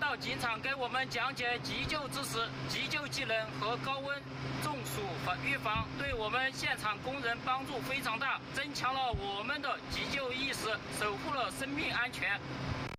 到警场给我们讲解急救知识、急救技能和高温中暑预防，对我们现场工人帮助非常大，增强了我们的急救意识，守护了生命安全。